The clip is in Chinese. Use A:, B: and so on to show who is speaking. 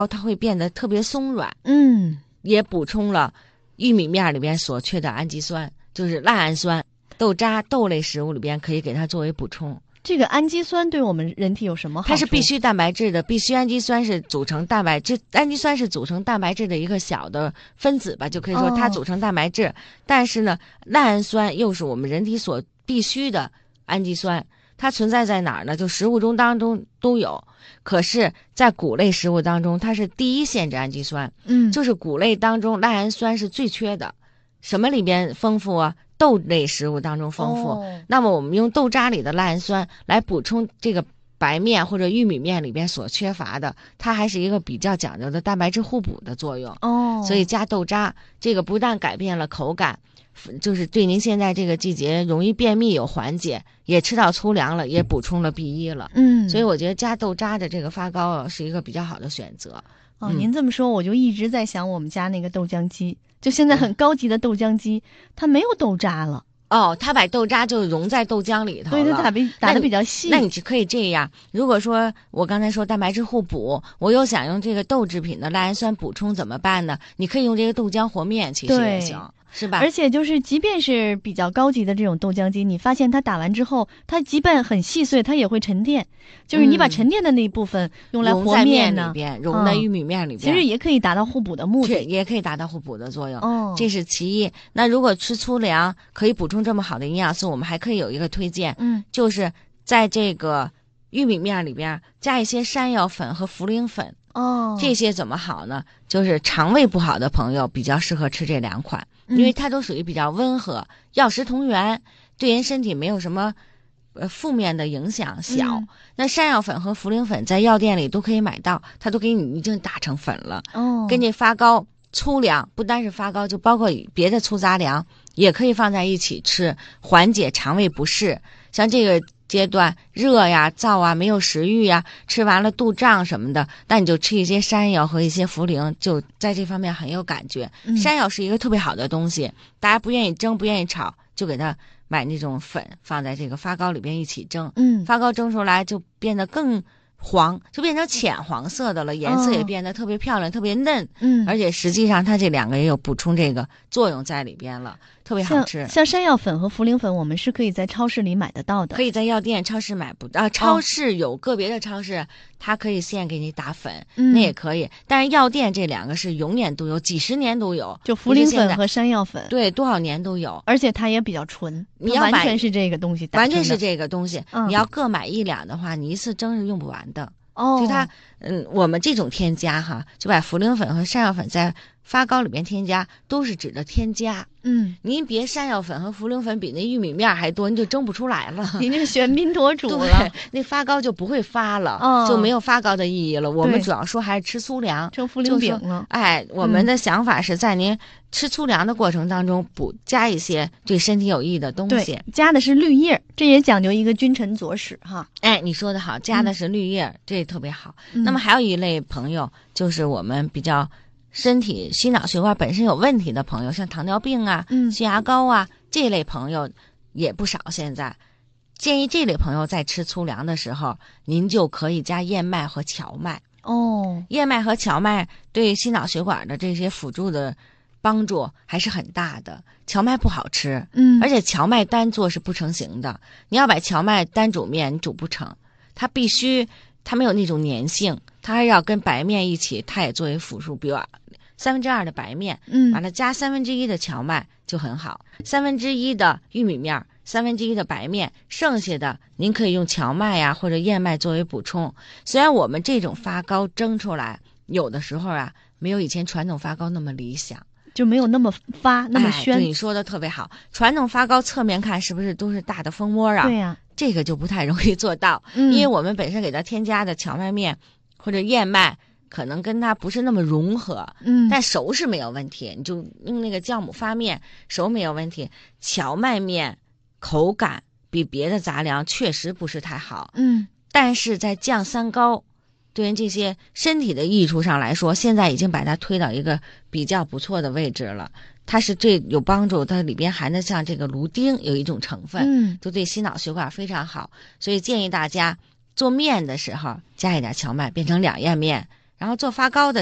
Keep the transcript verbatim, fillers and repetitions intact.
A: 它会变得特别松软。
B: 嗯，
A: 也补充了玉米面里边所缺的氨基酸，就是赖氨酸。豆渣、豆类食物里边可以给它作为补充。
B: 这个氨基酸对我们人体有什么好处？
A: 它是必需蛋白质的，必需氨基酸是组成蛋白质，氨基酸是组成蛋白质的一个小的分子吧，就可以说它组成蛋白质。哦、但是呢，赖氨酸又是我们人体所必需的氨基酸，它存在在哪儿呢？就食物中当中都有，可是，在谷类食物当中，它是第一限制氨基酸。
B: 嗯，
A: 就是谷类当中赖氨酸是最缺的，什么里边丰富啊？豆类食物当中丰富，哦、那么我们用豆渣里的赖氨酸来补充这个白面或者玉米面里边所缺乏的，它还是一个比较讲究的蛋白质互补的作用。
B: 哦，
A: 所以加豆渣，这个不但改变了口感，就是对您现在这个季节容易便秘有缓解，也吃到粗粮了，也补充了 B 一 了。
B: 嗯，
A: 所以我觉得加豆渣的这个发糕是一个比较好的选择。
B: 哦，嗯、您这么说，我就一直在想我们家那个豆浆机。就现在很高级的豆浆机，它没有豆渣了。
A: 哦，它把豆渣就融在豆浆里头了。
B: 对，它打比打得比较细。
A: 那你就可以这样，如果说我刚才说蛋白质互补，我又想用这个豆制品的赖氨酸补充怎么办呢？你可以用这个豆浆和面，其实也行。是吧？
B: 而且就是即便是比较高级的这种豆浆机，你发现它打完之后，它即便很细碎，它也会沉淀。就是你把沉淀的那一部分用来和面呢，
A: 融在面里边，融在玉米面里边，
B: 其实也可以达到互补的目的，
A: 也可以达到互补的作用。
B: 哦，
A: 这是其一。那如果吃粗粮可以补充这么好的营养素，我们还可以有一个推荐，
B: 嗯，
A: 就是在这个玉米面里边加一些山药粉和茯苓粉。
B: 哦，
A: 这些怎么好呢？就是肠胃不好的朋友比较适合吃这两款，因为它都属于比较温和，药食同源，对人身体没有什么呃负面的影响小。嗯、那山药粉和茯苓粉在药店里都可以买到，它都给你已经打成粉了。
B: 哦，
A: 跟这发糕、粗粮，不单是发糕，就包括别的粗杂粮也可以放在一起吃，缓解肠胃不适。像这个阶段热呀、燥啊、没有食欲呀，吃完了肚胀什么的，那你就吃一些山药和一些茯苓，就在这方面很有感觉。
B: 嗯、
A: 山药是一个特别好的东西，大家不愿意蒸、不愿意炒，就给它买那种粉，放在这个发糕里边一起蒸。
B: 嗯，
A: 发糕蒸出来就变得更黄，就变成浅黄色的了，颜色也变得特别漂亮、哦、特别嫩。
B: 嗯，
A: 而且实际上它这两个也有补充这个作用在里边了，特别好吃。
B: 像, 像山药粉和茯苓粉，我们是可以在超市里买得到的，
A: 可以在药店、超市买不到。啊，超市有个别的超市，哦、它可以现给你打粉，
B: 嗯、
A: 那也可以。但是药店这两个是永远都有，几十年都有。
B: 就茯苓粉和山药粉，
A: 对，多少年都有，
B: 而且它也比较纯。
A: 你要
B: 完全是这个东西，
A: 完全是这个东西。
B: 嗯、
A: 你要各买一两的话，你一次蒸是用不完的。
B: 哦，
A: 就它，嗯，我们这种添加哈，就把茯苓粉和山药粉在发糕里面添加，都是指的添加。
B: 嗯，
A: 您别山药粉和茯苓粉比那玉米面还多，您就蒸不出来了。
B: 您这喧宾夺主了，
A: 那发糕就不会发了，
B: 哦、
A: 就没有发糕的意义了。我们主要说还是吃粗粮，
B: 成茯苓饼了。
A: 哎，我们的想法是在您吃粗粮的过程当中补加一些对身体有益的东西。
B: 对，加的是绿叶，这也讲究一个君臣佐使哈。
A: 哎，你说的好，加的是绿叶，嗯、这特别好。
B: 嗯、
A: 那么还有一类朋友，就是我们比较身体心脑血管本身有问题的朋友，像糖尿病啊、
B: 嗯、
A: 血压高啊这类朋友也不少。现在建议这类朋友在吃粗粮的时候，您就可以加燕麦和荞麦。
B: 哦，
A: 燕麦和荞麦对心脑血管的这些辅助的帮助还是很大的。荞麦不好吃，
B: 嗯，
A: 而且荞麦单做是不成形的。你要把荞麦单煮面，你煮不成，它必须它没有那种粘性，它还要跟白面一起，它也作为辅助。比如三分之二的白面，
B: 嗯，
A: 完了加三分之一的荞麦就很好，三分之一的玉米面，三分之一的白面，剩下的您可以用荞麦呀、啊、或者燕麦作为补充。虽然我们这种发糕蒸出来有的时候啊没有以前传统发糕那么理想，
B: 就没有那么发那么宣、
A: 哎、对，你说的特别好。传统发糕侧面看是不是都是大的蜂窝啊？
B: 对呀、啊，
A: 这个就不太容易做到、
B: 嗯、
A: 因为我们本身给它添加的荞麦面或者燕麦可能跟它不是那么融合，
B: 嗯，
A: 但熟是没有问题，你就用那个酵母发面熟没有问题。荞麦面口感比别的杂粮确实不是太好，
B: 嗯，
A: 但是在降三高对于这些身体的益处上来说，现在已经把它推到一个比较不错的位置了。它是最有帮助，它里边含的像这个芦丁有一种成分，
B: 嗯，
A: 就对心脑血管非常好。所以建议大家做面的时候加一点荞麦，变成两燕面， 然后做发糕的。